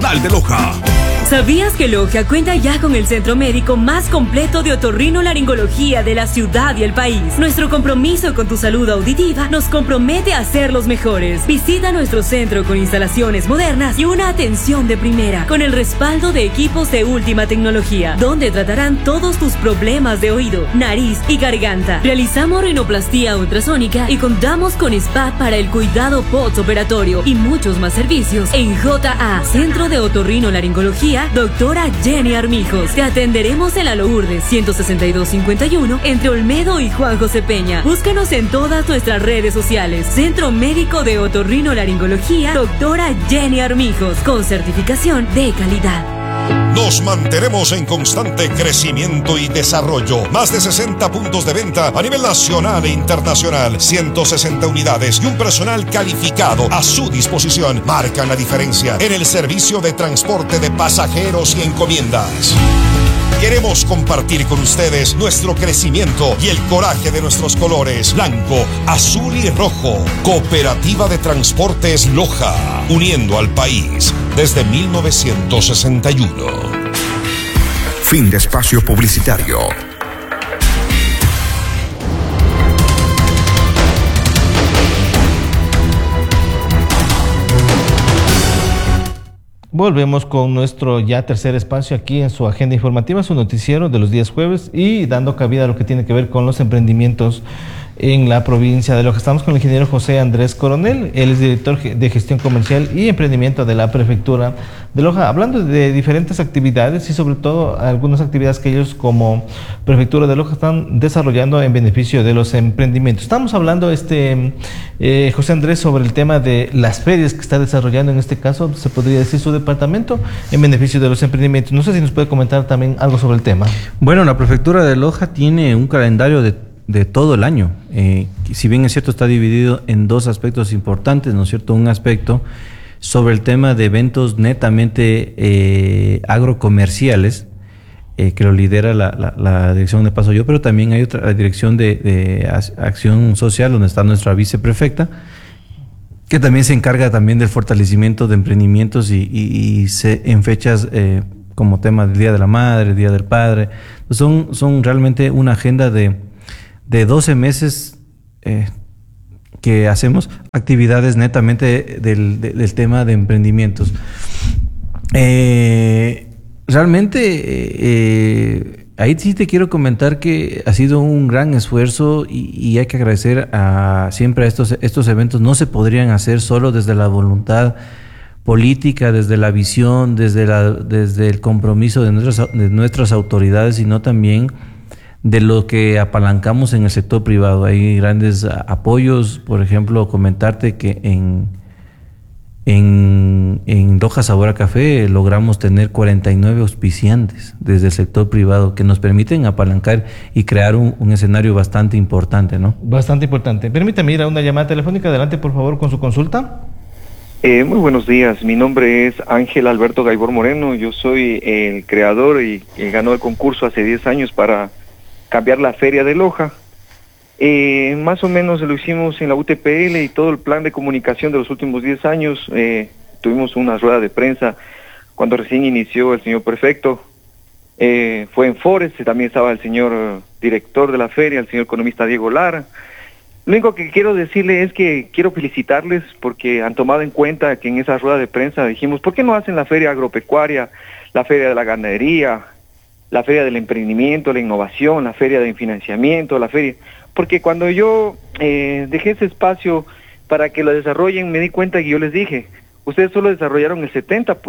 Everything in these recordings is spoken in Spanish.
Hospital de Loja. ¿Sabías que Loja cuenta ya con el centro médico más completo de otorrinolaringología de la ciudad y el país? Nuestro compromiso con tu salud auditiva nos compromete a ser los mejores. Visita nuestro centro con instalaciones modernas y una atención de primera, con el respaldo de equipos de última tecnología, donde tratarán todos tus problemas de oído, nariz y garganta. Realizamos rinoplastía ultrasónica y contamos con spa para el cuidado postoperatorio y muchos más servicios en JA, Centro de Otorrinolaringología Doctora Jenny Armijos. Te atenderemos en la Lourdes 16251 entre Olmedo y Juan José Peña. Búscanos en todas nuestras redes sociales. Centro Médico de Otorrinolaringología Doctora Jenny Armijos, con certificación de calidad. Nos mantenemos en constante crecimiento y desarrollo. Más de 60 puntos de venta a nivel nacional e internacional. 160 unidades y un personal calificado a su disposición marcan la diferencia en el servicio de transporte de pasajeros y encomiendas. Queremos compartir con ustedes nuestro crecimiento y el coraje de nuestros colores blanco, azul y rojo. Cooperativa de Transportes Loja, uniendo al país desde 1961. Fin de espacio publicitario. Volvemos con nuestro ya tercer espacio aquí en su agenda informativa, su noticiero de los días jueves, y dando cabida a lo que tiene que ver con los emprendimientos en la provincia de Loja. Estamos con el ingeniero José Andrés Coronel, él es director de gestión comercial y emprendimiento de la prefectura de Loja, hablando de diferentes actividades y sobre todo algunas actividades que ellos como prefectura de Loja están desarrollando en beneficio de los emprendimientos. Estamos hablando, José Andrés, sobre el tema de las ferias que está desarrollando, en este caso se podría decir su departamento, en beneficio de los emprendimientos. No sé si nos puede comentar también algo sobre el tema. Bueno, la prefectura de Loja tiene un calendario de todo el año. Si bien es cierto, está dividido en dos aspectos importantes, ¿no es cierto? Un aspecto sobre el tema de eventos netamente agrocomerciales, que lo lidera la dirección de paso yo, pero también hay otra dirección de acción social, donde está nuestra viceprefecta, que también se encarga también del fortalecimiento de emprendimientos y en fechas como tema del Día de la Madre, Día del Padre. Son realmente una agenda de 12 meses que hacemos actividades netamente del tema de emprendimientos. Realmente ahí sí te quiero comentar que ha sido un gran esfuerzo y hay que agradecer siempre a estos eventos. No se podrían hacer solo desde la voluntad política, desde la visión, desde el compromiso de nuestras autoridades, sino también de lo que apalancamos en el sector privado. Hay grandes apoyos. Por ejemplo, comentarte que en Loja Sabor a Café logramos tener 49 auspiciantes desde el sector privado que nos permiten apalancar y crear un escenario bastante importante, ¿no? Bastante importante. Permítame ir a una llamada telefónica. Adelante, por favor, con su consulta. Muy buenos días, mi nombre es Ángel Alberto Gaibor Moreno, yo soy el creador y ganó el concurso hace 10 años para cambiar la feria de Loja. Más o menos lo hicimos en la UTPL y todo el plan de comunicación de los últimos 10 años. Tuvimos una rueda de prensa cuando recién inició el señor prefecto. Fue en Forest, también estaba el señor director de la feria, el señor economista Diego Lara. Lo único que quiero decirle es que quiero felicitarles porque han tomado en cuenta que en esa rueda de prensa dijimos, ¿por qué no hacen la feria agropecuaria, la feria de la ganadería, la feria del emprendimiento, la innovación, la feria de financiamiento, la feria? Porque cuando yo dejé ese espacio para que lo desarrollen, me di cuenta que yo les dije, ustedes solo desarrollaron el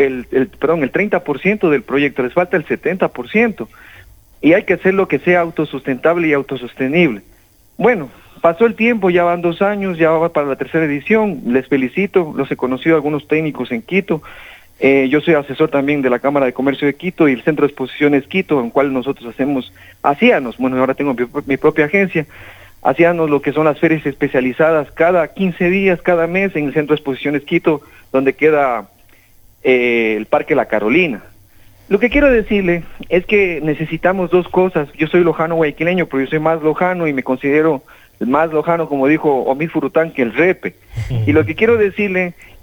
30% del proyecto, les falta el 70%, y hay que hacer lo que sea autosustentable y autosostenible. Bueno, pasó el tiempo, ya van 2 años, ya va para la 3ª edición, les felicito, los he conocido a algunos técnicos en Quito. Yo soy asesor también de la Cámara de Comercio de Quito y el Centro de Exposiciones Quito, en cual nosotros hacíamos, bueno, ahora tengo mi propia agencia, hacíamos lo que son las ferias especializadas cada 15 días, cada mes, en el Centro de Exposiciones Quito, donde queda el Parque La Carolina. Lo que quiero decirle es que necesitamos 2 cosas. Yo soy lojano guayaquileño, pero yo soy más lojano y me considero más lojano, como dijo Omid Furután, que el repe. Y lo que quiero decirle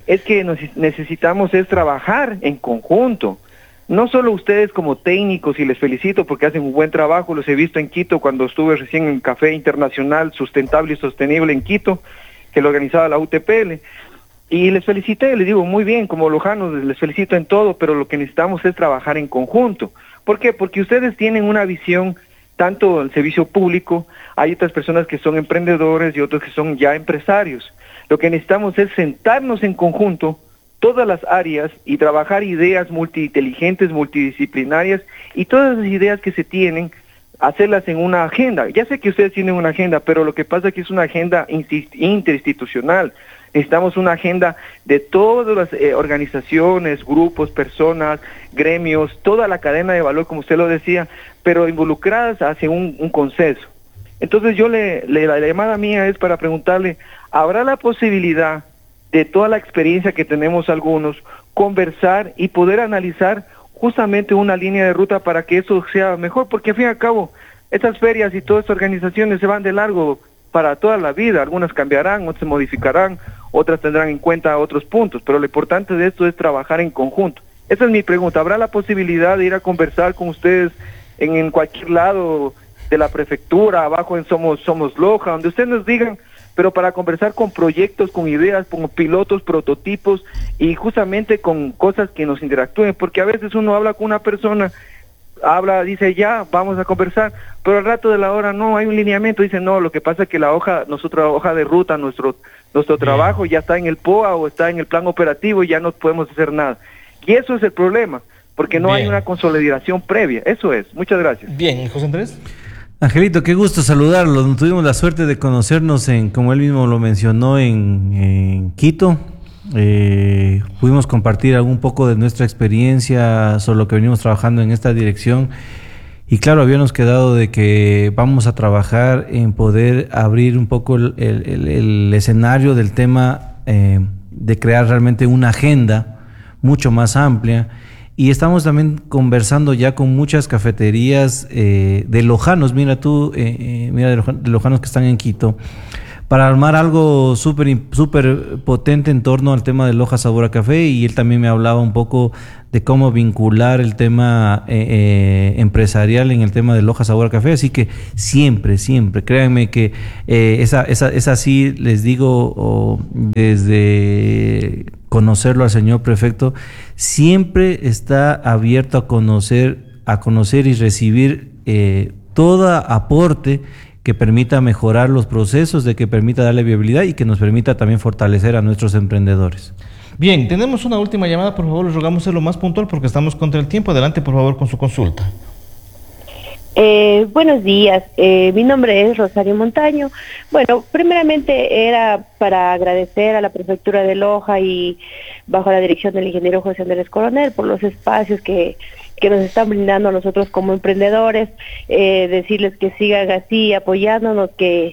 es que necesitamos es trabajar en conjunto. No solo ustedes como técnicos, y les felicito porque hacen un buen trabajo, los he visto en Quito cuando estuve recién en Café Internacional Sustentable y Sostenible en Quito, que lo organizaba la UTPL, y les felicité, les digo muy bien, como lojanos les felicito en todo, pero lo que necesitamos es trabajar en conjunto. ¿Por qué? Porque ustedes tienen una visión, tanto el servicio público, hay otras personas que son emprendedores y otros que son ya empresarios. Lo que necesitamos es sentarnos en conjunto, todas las áreas, y trabajar ideas multiinteligentes, multidisciplinarias, y todas las ideas que se tienen, hacerlas en una agenda. Ya sé que ustedes tienen una agenda, pero lo que pasa es que es una agenda interinstitucional. Necesitamos una agenda de todas las organizaciones, grupos, personas, gremios, toda la cadena de valor, como usted lo decía, pero involucradas hacia un consenso. Entonces la llamada mía es para preguntarle, ¿habrá la posibilidad de toda la experiencia que tenemos algunos, conversar y poder analizar justamente una línea de ruta para que eso sea mejor? Porque al fin y al cabo, estas ferias y todas estas organizaciones se van de largo para toda la vida. Algunas cambiarán, otras se modificarán, otras tendrán en cuenta otros puntos, pero lo importante de esto es trabajar en conjunto. Esa es mi pregunta. ¿Habrá la posibilidad de ir a conversar con ustedes en cualquier lado de la prefectura, abajo en Somos Loja, donde ustedes nos digan, pero para conversar con proyectos, con ideas, con pilotos, prototipos, y justamente con cosas que nos interactúen? Porque a veces uno habla con una persona, dice ya, vamos a conversar, pero al rato de la hora no, hay un lineamiento, dice no, lo que pasa es que nuestra hoja de ruta, nuestro trabajo ya está en el POA o está en el plan operativo y ya no podemos hacer nada. Y eso es el problema, porque no hay una consolidación previa. Eso es. Muchas gracias. Bien, José Andrés. Angelito, qué gusto saludarlo. Tuvimos la suerte de conocernos como él mismo lo mencionó, en Quito. Pudimos compartir un poco de nuestra experiencia sobre lo que venimos trabajando en esta dirección. Y claro, habíamos quedado de que vamos a trabajar en poder abrir un poco el escenario del tema, de crear realmente una agenda mucho más amplia. Y estamos también conversando ya con muchas cafeterías de lojanos, mira de lojanos que están en Quito, para armar algo súper potente en torno al tema de Loja Sabor a Café. Y él también me hablaba un poco de cómo vincular el tema empresarial en el tema de Loja Sabor a Café. Así que siempre, créanme que esa sí les digo, desde conocerlo al señor prefecto, siempre está abierto a conocer y recibir todo aporte que permita mejorar los procesos, de que permita darle viabilidad y que nos permita también fortalecer a nuestros emprendedores. Bien, tenemos una última llamada, por favor, les rogamos ser lo más puntual porque estamos contra el tiempo. Adelante, por favor, con su consulta. Buenos días, mi nombre es Rosario Montaño. Bueno, primeramente era para agradecer a la Prefectura de Loja y bajo la dirección del ingeniero José Andrés Coronel por los espacios que nos están brindando a nosotros como emprendedores, decirles que sigan así apoyándonos,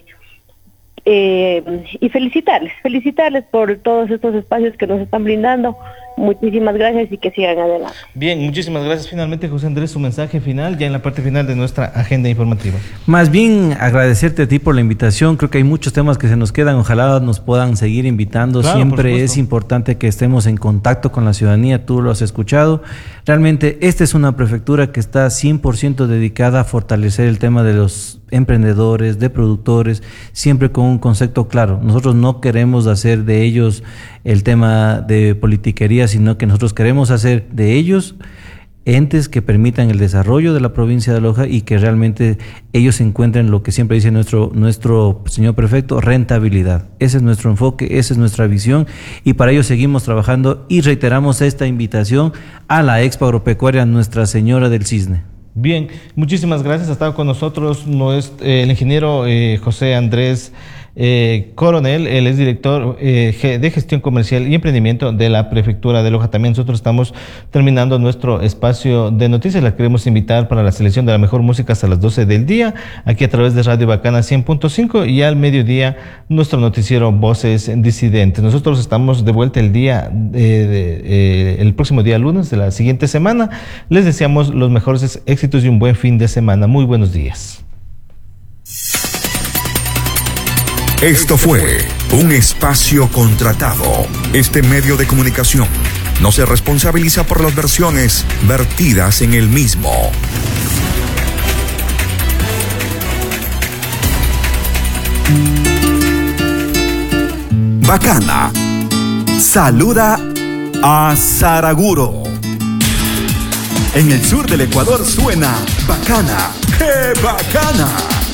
y felicitarles por todos estos espacios que nos están brindando. Muchísimas gracias y que sigan adelante. Bien, muchísimas gracias. Finalmente, José Andrés, su mensaje final, ya en la parte final de nuestra agenda informativa. Más bien agradecerte a ti por la invitación. Creo que hay muchos temas que se nos quedan, ojalá nos puedan seguir invitando. Claro, siempre es importante que estemos en contacto con la ciudadanía, tú lo has escuchado. Realmente esta es una prefectura que está 100% dedicada a fortalecer el tema de los emprendedores, de productores, siempre con un concepto claro. Nosotros no queremos hacer de ellos el tema de politiquería, sino que nosotros queremos hacer de ellos entes que permitan el desarrollo de la provincia de Loja y que realmente ellos encuentren lo que siempre dice nuestro señor prefecto, rentabilidad. Ese es nuestro enfoque, esa es nuestra visión y para ello seguimos trabajando y reiteramos esta invitación a la Expo Agropecuaria Nuestra Señora del Cisne. Bien, muchísimas gracias. Ha estado con nosotros el ingeniero José Andrés Coronel, él es director de gestión comercial y emprendimiento de la Prefectura de Loja. También nosotros estamos terminando nuestro espacio de noticias. La queremos invitar para la selección de la mejor música hasta las 12 del día, aquí a través de Radio Bacana 100.5 y al mediodía nuestro noticiero Voces Disidentes. Nosotros estamos de vuelta el próximo día lunes de la siguiente semana. Les deseamos los mejores éxitos y un buen fin de semana. Muy buenos días. Esto fue un espacio contratado. Este medio de comunicación no se responsabiliza por las versiones vertidas en el mismo. Bacana saluda a Saraguro. En el sur del Ecuador suena Bacana. ¡Qué bacana!